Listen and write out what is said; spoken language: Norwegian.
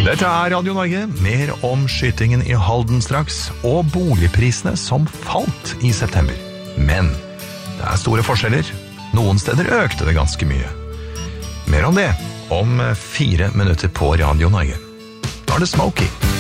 Dette Radio Norge, mer om skytingen I Halden straks, og boligprisene som falt I september. Men det store forskjeller. Noen steder økte det ganske mye. Mer om det, om 4 minutter på Radio Norge. Da det Smokey.